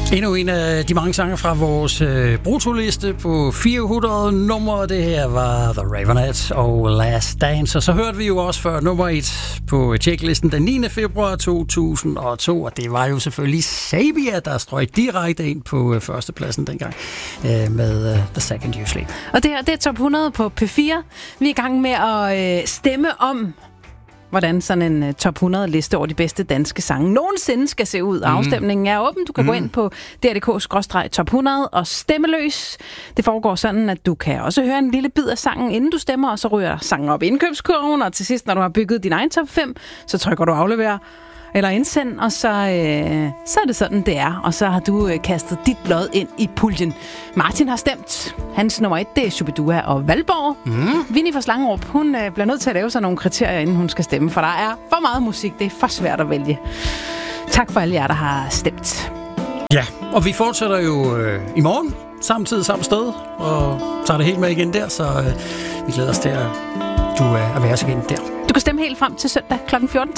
Endnu en af de mange sange fra vores brutoliste på 400 numre. Det her var The Raveonettes og Last Dance. Og så hørte vi jo også før nummer 1 på checklisten den 9. februar 2002. Og det var jo selvfølgelig Sabia, der strøg direkte ind på førstepladsen dengang med The Second You Sleep. Og det her, det er top 100 på P4. Vi er i gang med at stemme om, hvordan sådan en top 100-liste over de bedste danske sange nogensinde skal se ud. Afstemningen er åben. Du kan gå ind på dr.dk/top 100 og stemme løs. Det foregår sådan, at du kan også høre en lille bid af sangen, inden du stemmer, og så ryger sangen op i indkøbskurven, og til sidst, når du har bygget din egen top 5, så trykker du aflever eller indsend, og så er det sådan, det er. Og så har du kastet dit lod ind i puljen. Martin har stemt. Hans nummer 1, det er Shubidua og Valborg. Winnie fra Slangerup, hun bliver nødt til at lave sig nogle kriterier, inden hun skal stemme, for der er for meget musik. Det er for svært at vælge. Tak for alle jer, der har stemt. Ja, og vi fortsætter jo i morgen, samtidig samme sted, og tager det helt med igen der, så vi glæder os til, at du er med os igen der. Du kan stemme helt frem til søndag kl. 14.